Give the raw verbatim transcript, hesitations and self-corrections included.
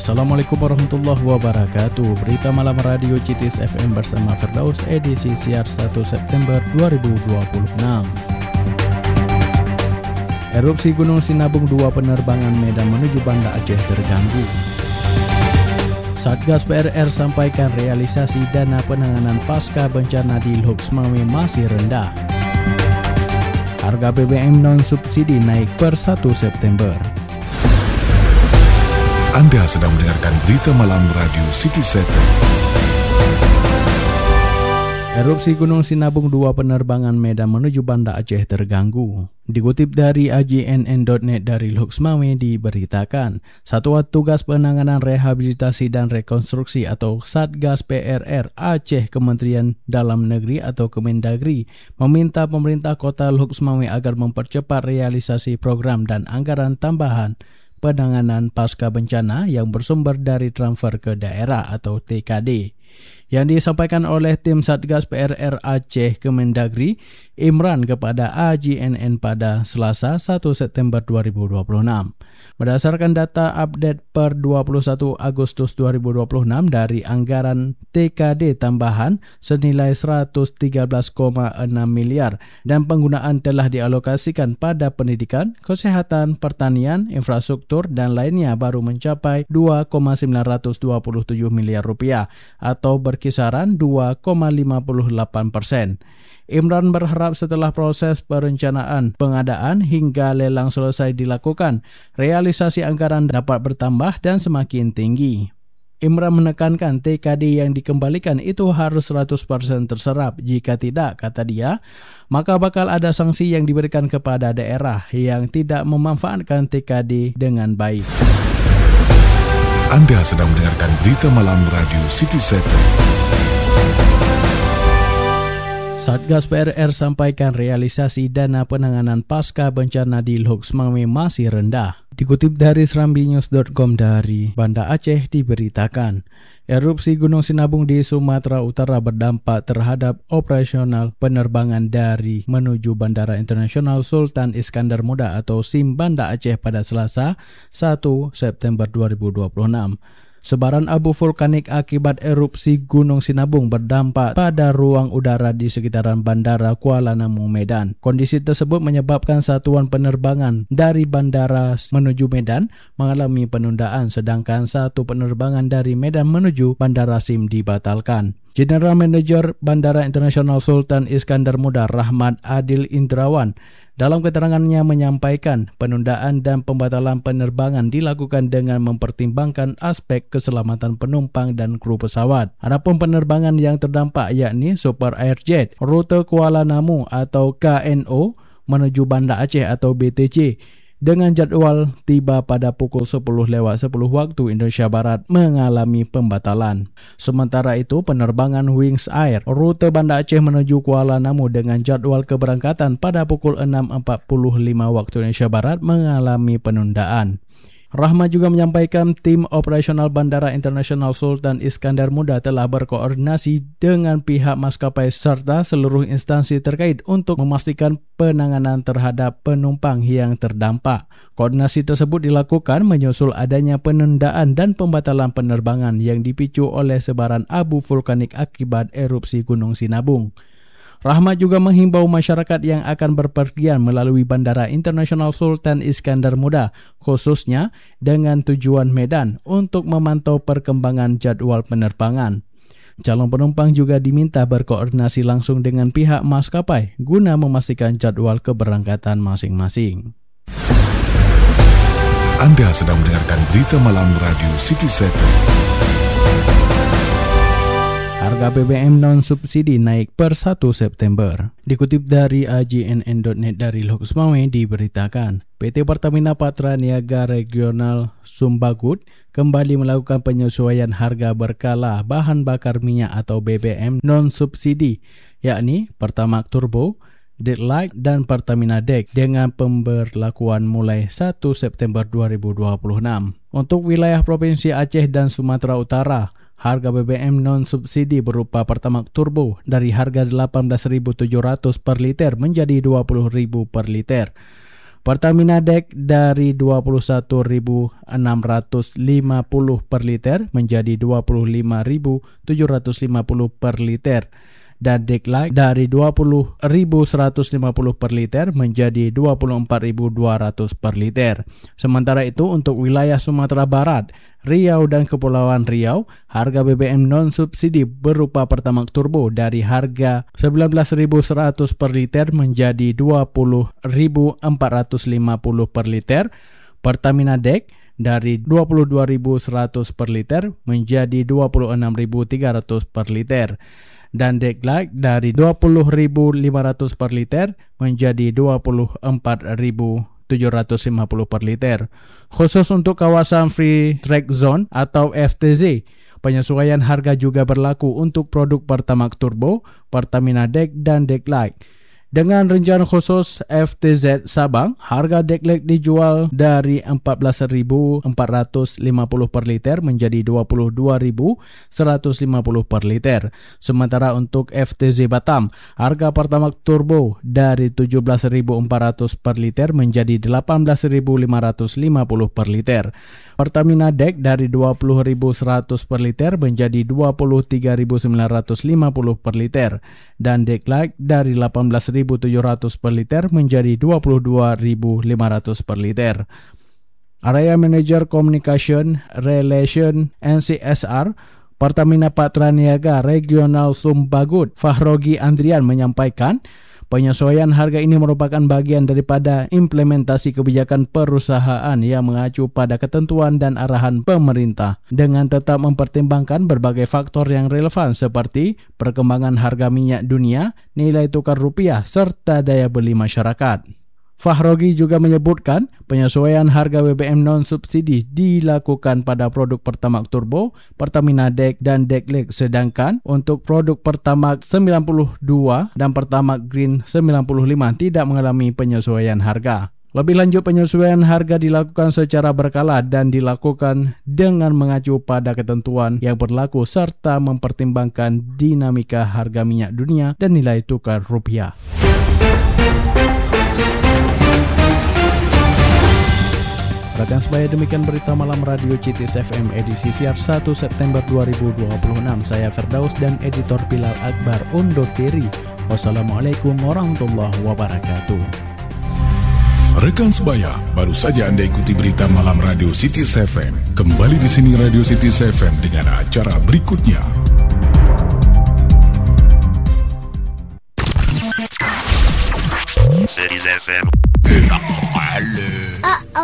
Assalamualaikum warahmatullahi wabarakatuh. Berita malam radio C T S F M bersama Firdaus edisi siar satu September dua ribu dua puluh enam. Erupsi Gunung Sinabung, dua penerbangan Medan menuju Banda Aceh terganggu. Satgas P R R sampaikan realisasi dana penanganan pasca bencana di Lhokseumawe masih rendah. Harga B B M non-subsidi naik per satu September. Anda sedang mendengarkan berita malam radio City tujuh. Erupsi Gunung Sinabung, dua penerbangan Medan menuju Banda Aceh terganggu. Dikutip dari A J N N titik net dari Lhokseumawe diberitakan, Satuan Tugas Penanganan Rehabilitasi dan Rekonstruksi atau Satgas P R R Aceh Kementerian Dalam Negeri atau Kemendagri meminta pemerintah kota Lhokseumawe agar mempercepat realisasi program dan anggaran tambahan penanganan pasca bencana yang bersumber dari transfer ke daerah atau T K D. Yang disampaikan oleh tim Satgas P R R Aceh Kemendagri Imran kepada A J N N pada Selasa satu September dua ribu dua puluh enam. Berdasarkan data update per dua puluh satu Agustus dua ribu dua puluh enam dari anggaran T K D tambahan senilai seratus tiga belas koma enam miliar dan penggunaan telah dialokasikan pada pendidikan, kesehatan, pertanian, infrastruktur dan lainnya baru mencapai dua koma sembilan dua tujuh miliar rupiah atau berkisaran dua koma lima delapan persen. Imran berharap setelah proses perencanaan, pengadaan hingga lelang selesai dilakukan, realisasi anggaran dapat bertambah dan semakin tinggi. Imran menekankan T K D yang dikembalikan itu harus seratus persen terserap. Jika tidak, kata dia, maka bakal ada sanksi yang diberikan kepada daerah yang tidak memanfaatkan T K D dengan baik. Anda sedang mendengarkan berita malam radio City tujuh. Satgas P R R sampaikan realisasi dana penanganan pasca bencana di Lhokseumawe masih rendah. Dikutip dari serambi news titik com dari Banda Aceh diberitakan, erupsi Gunung Sinabung di Sumatera Utara berdampak terhadap operasional penerbangan dari menuju Bandara Internasional Sultan Iskandar Muda atau S I M Banda Aceh pada Selasa satu September dua ribu dua puluh enam. Sebaran abu vulkanik akibat erupsi Gunung Sinabung berdampak pada ruang udara di sekitaran Bandara Kuala Namu, Medan. Kondisi tersebut menyebabkan satuan penerbangan dari bandara menuju Medan mengalami penundaan, sedangkan satu penerbangan dari Medan menuju Bandara S I M dibatalkan. General Manager Bandara Internasional Sultan Iskandar Muda Rahmat Adil Indrawan dalam keterangannya menyampaikan penundaan dan pembatalan penerbangan dilakukan dengan mempertimbangkan aspek keselamatan penumpang dan kru pesawat. Adapun penerbangan yang terdampak yakni Super Airjet, rute Kuala Namu atau K N O menuju Banda Aceh atau B T C dengan jadwal tiba pada pukul sepuluh lewat sepuluh waktu Indonesia Barat mengalami pembatalan. Sementara itu, penerbangan Wings Air rute Banda Aceh menuju Kuala Namu dengan jadwal keberangkatan pada pukul enam empat puluh lima waktu Indonesia Barat mengalami penundaan. Rahmat juga menyampaikan tim operasional Bandara Internasional Sultan Iskandar Muda telah berkoordinasi dengan pihak maskapai serta seluruh instansi terkait untuk memastikan penanganan terhadap penumpang yang terdampak. Koordinasi tersebut dilakukan menyusul adanya penundaan dan pembatalan penerbangan yang dipicu oleh sebaran abu vulkanik akibat erupsi Gunung Sinabung. Rahmat juga menghimbau masyarakat yang akan berpergian melalui Bandara Internasional Sultan Iskandar Muda, khususnya dengan tujuan Medan, untuk memantau perkembangan jadwal penerbangan. Calon penumpang juga diminta berkoordinasi langsung dengan pihak maskapai guna memastikan jadwal keberangkatan masing-masing. Anda sedang mendengarkan berita malam radio City tujuh. Harga B B M non-subsidi naik per satu September. Dikutip dari A J N N titik net dari Lhokseumawe diberitakan, P T Pertamina Patra Niaga Regional Sumbagut kembali melakukan penyesuaian harga berkala bahan bakar minyak atau B B M non-subsidi, yakni Pertamax Turbo, Deadlight dan Pertamina Dex dengan pemberlakuan mulai satu September dua ribu dua puluh enam. Untuk wilayah Provinsi Aceh dan Sumatera Utara, harga B B M non-subsidi berupa Pertamax Turbo dari harga delapan belas ribu tujuh ratus per liter menjadi dua puluh ribu per liter. Pertamina D E G dari dua puluh satu ribu enam ratus lima puluh per liter menjadi dua puluh lima ribu tujuh ratus lima puluh per liter. Dan D E G Light dari dua puluh ribu seratus lima puluh per liter menjadi dua puluh empat ribu dua ratus per liter. Sementara itu untuk wilayah Sumatera Barat, Riau dan Kepulauan Riau, harga B B M non-subsidi berupa Pertamax Turbo dari harga sembilan belas ribu seratus per liter menjadi dua puluh ribu empat ratus lima puluh per liter. Pertamina D E G dari dua puluh dua ribu seratus per liter menjadi dua puluh enam ribu tiga ratus per liter. Dan D E G Light dari dua puluh ribu lima ratus per liter menjadi dua puluh empat ribu tujuh ratus lima puluh per liter. Khusus untuk kawasan Free Trade Zone atau F T Z, penyesuaian harga juga berlaku untuk produk Pertamax Turbo, Pertamina D E G dan D E G Light. Dengan rencana khusus F T Z Sabang, harga D E G Light dijual dari empat belas ribu empat ratus lima puluh per liter menjadi dua puluh dua ribu seratus lima puluh per liter. Sementara untuk F T Z Batam, harga Pertamax Turbo dari tujuh belas ribu empat ratus per liter menjadi delapan belas ribu lima ratus lima puluh per liter. Pertamina D E G dari dua puluh ribu seratus per liter menjadi dua puluh tiga ribu sembilan ratus lima puluh per liter. Dan D E G Light dari delapan belas ribu tujuh ratus per liter menjadi dua puluh dua ribu lima ratus per liter. Area Manager Communication Relation N C S R Pertamina Patraniaga Regional Sumbagut, Fahrogi Andrian menyampaikan, penyesuaian harga ini merupakan bagian daripada implementasi kebijakan perusahaan yang mengacu pada ketentuan dan arahan pemerintah dengan tetap mempertimbangkan berbagai faktor yang relevan seperti perkembangan harga minyak dunia, nilai tukar rupiah, serta daya beli masyarakat. Fahrogi juga menyebutkan penyesuaian harga B B M non-subsidi dilakukan pada produk Pertamax Turbo, Pertamina D E G dan D E G Light, sedangkan untuk produk Pertamax sembilan puluh dua dan Pertamax Green sembilan puluh lima tidak mengalami penyesuaian harga. Lebih lanjut, penyesuaian harga dilakukan secara berkala dan dilakukan dengan mengacu pada ketentuan yang berlaku serta mempertimbangkan dinamika harga minyak dunia dan nilai tukar rupiah. Rekan sebaya, demikian berita malam Radio C T S F M edisi siar satu September dua ribu dua puluh enam. Saya Firdaus dan editor Bilal Akbar undur diri. Wassalamualaikum warahmatullahi wabarakatuh. Rekan sebaya, baru saja Anda ikuti berita malam Radio C T S F M. Kembali di sini Radio C T S F M dengan acara berikutnya.